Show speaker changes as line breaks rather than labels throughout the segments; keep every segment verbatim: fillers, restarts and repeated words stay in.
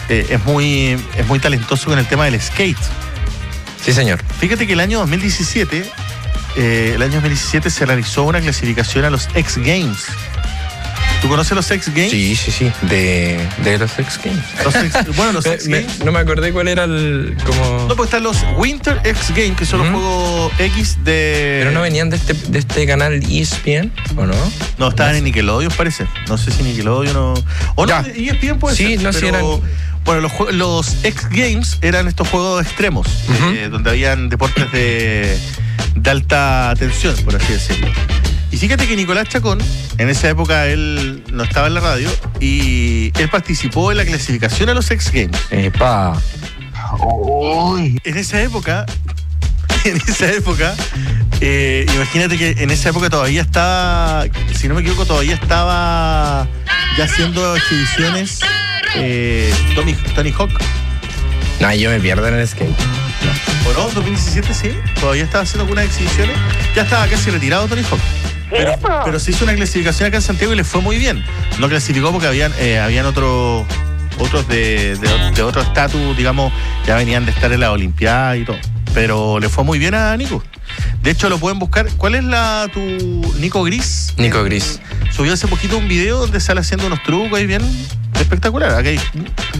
eh, es, muy, es muy talentoso con el tema del skate.
Sí, señor.
Fíjate que el año dos mil diecisiete, eh, el año dos mil diecisiete se realizó una clasificación a los X Games. ¿Tú conoces los X Games?
Sí, sí, sí, de, de los X Games.
Los X, bueno, los X
me,
Games.
Me, no me acordé cuál era el... como...
No, pues están los Winter X Games, que son uh-huh. los juegos X de...
Pero no venían de este, de este canal E S P N, ¿o no?
No, estaban no en Nickelodeon, parece. No sé si Nickelodeon o... O no, E S P N puede
sí,
ser.
No,
pero,
si eran...
Bueno, los, los X Games eran estos juegos extremos, uh-huh. eh, donde habían deportes de, de alta tensión, por así decirlo. Y fíjate que Nicolás Chacón, en esa época él no estaba en la radio y él participó en la clasificación a los X Games.
¡Epa!
Uy. En esa época, en esa época, eh, imagínate que en esa época todavía estaba, si no me equivoco, todavía estaba ya haciendo exhibiciones eh, Tony, Tony Hawk.
No, yo me pierdo en el skate.
No. ¿O no? dos mil diecisiete sí, todavía estaba haciendo algunas exhibiciones. Ya estaba casi retirado Tony Hawk. Pero, pero se hizo una clasificación acá en Santiago y le fue muy bien. No clasificó porque habían, eh, habían otros otros de, de, de otro estatus, digamos, ya venían de estar en la Olimpiada y todo. Pero le fue muy bien a Nico. De hecho, lo pueden buscar. ¿Cuál es la tu Nico Gris?
Nico Gris.
Subió hace poquito un video donde sale haciendo unos trucos ahí bien espectacular. Aquí hay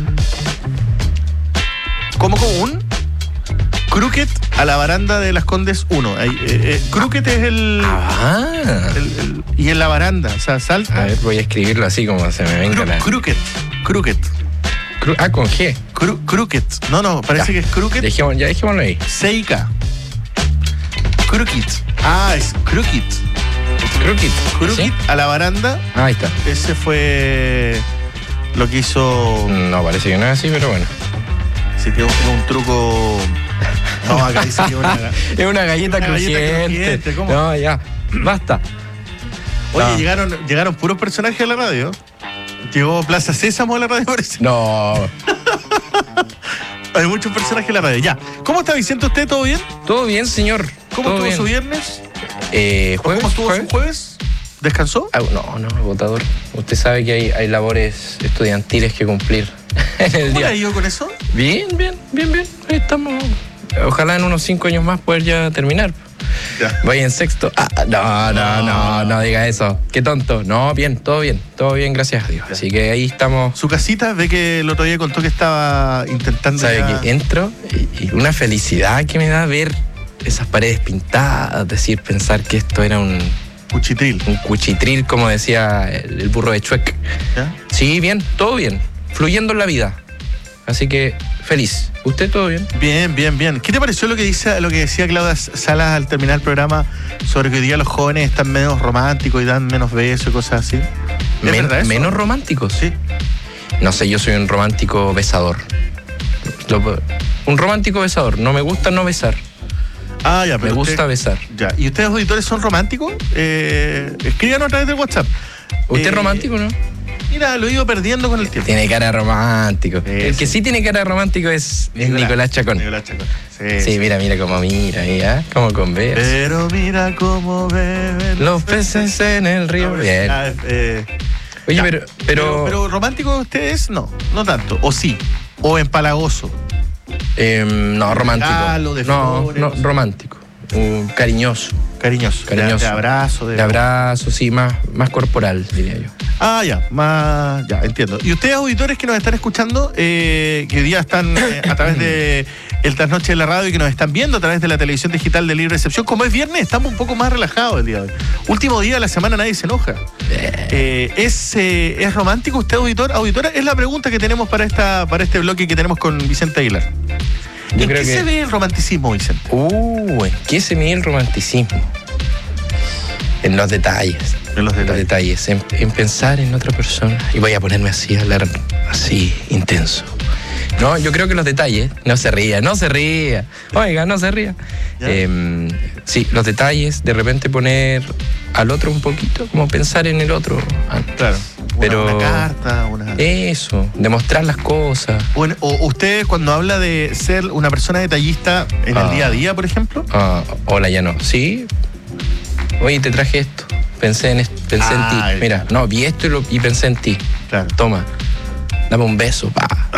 como como un croquet a la baranda de Las Condes uno. Eh, eh, croquet es el,
ah.
el, el... Y en la baranda, o sea, salta.
A ver, voy a escribirlo así como se me venga
Cru,
la...
Croquet. Croquet.
Cru, ah, con G.
Cru, croquet. No, no, parece
ya.
que es croquet.
Dejémoslo, ya dejémoslo ahí.
C I K. Croquet. Ah, es croquet.
Croquet.
Croquet ¿sí? A la baranda.
Ah, ahí está.
Ese fue lo que hizo...
No, parece que no es así, pero bueno.
Sí, que es un truco... No, acá dice que una,
es una galleta
una
crujiente.
Galleta crujiente. ¿Cómo?
No, ya, basta.
Oye,
no.
llegaron, llegaron puros personajes de la radio. Llegó Plaza Sésamo a la radio, parece.
No.
Hay muchos personajes de la radio. Ya. ¿Cómo está Vicente usted? ¿Todo bien?
Todo bien, señor.
¿Cómo estuvo
bien.
su viernes?
Eh, ¿jueves?
¿Cómo estuvo
¿Jueves?
su jueves? ¿Descansó?
Ah, no, no, agotador. Usted sabe que hay, hay labores estudiantiles que cumplir en el
¿Cómo
día.
le ha ido con eso?
Bien, bien, bien, bien. Ahí estamos. Ojalá en unos cinco años más poder ya terminar.
Ya.
Voy en sexto. Ah, no, no, no, no diga eso. Qué tonto. No, bien, todo bien. Todo bien, gracias a Dios.
Ya.
Así que ahí estamos.
Su casita, ve que el otro día contó que estaba intentando...
¿Sabe
ya...
que entro? Y, y una felicidad que me da ver esas paredes pintadas, decir, pensar que esto era un...
Cuchitril.
Un cuchitril, como decía el, el burro de Chuec.
¿Ya?
Sí, bien, todo bien. Fluyendo en la vida. Así que feliz. ¿Usted todo bien?
Bien, bien, bien. ¿Qué te pareció lo que dice, lo que decía Claudia Salas al terminar el programa sobre que hoy día los jóvenes están menos románticos y dan menos besos y cosas así? ¿Es
Men,
verdad eso?
¿Menos románticos?
Sí.
No sé, yo soy un romántico besador. Lo, un romántico besador. No me gusta no besar.
Ah, ya, pero
me gusta
usted,
besar.
Ya. ¿Y ustedes, auditores, son románticos? Eh, escríbanos a través del WhatsApp.
¿Usted
eh,
es romántico, no?
Mira, lo he ido perdiendo con el tiempo.
Tiene cara romántico. Eso. El que sí tiene cara romántico es Nicolás, Nicolás Chacón.
Nicolás Chacón. Sí,
sí,
sí,
mira, mira cómo mira, ¿ya? Cómo conversa.
Pero mira cómo beben
los peces en el río.
No,
bien.
Ah, eh,
Oye,
ya,
pero, pero...
pero... Pero romántico ustedes, no. No tanto. O sí. O empalagoso.
Eh, no, romántico.
Regalo, de
no,
flores.
no, romántico. Uh, cariñoso.
Cariñoso.
Cariñoso.
De, de abrazo. De...
de abrazo, sí, más, más corporal, diría yo.
Ah, ya, más, ya, entiendo. Y ustedes, auditores que nos están escuchando, eh, que hoy día están eh, a través de el Trasnoche de la Radio y que nos están viendo a través de la televisión digital de Libre Recepción, como es viernes, estamos un poco más relajados el día de hoy. Último día de la semana, nadie se enoja. Eh, ¿es, eh, ¿Es romántico usted, auditor? Auditora, es la pregunta que tenemos para, esta, para este bloque que tenemos con Vicente Aguilar.
Yo
¿En
creo
qué
que...
se ve el romanticismo, Vicente?
Uh, ¿en qué se mide el romanticismo? En los detalles.
En los detalles.
Los detalles. En, en pensar en otra persona. Y voy a ponerme así a hablar así, intenso. No, yo creo que los detalles. No se ría, no se ría. Oiga, no se ría. Eh, sí, los detalles, de repente poner al otro un poquito, como pensar en el otro antes.
Claro. Una,
Pero
una carta, una...
Eso, demostrar las cosas.
O, en, o usted cuando habla de ser una persona detallista en
ah,
el día a día, por ejemplo.
Ah, hola, ya no. Sí. Oye, te traje esto. Pensé en esto, pensé ah, en ti. Mira, no, vi esto y, lo, y pensé en ti.
Claro.
Toma. Dame un beso, pa.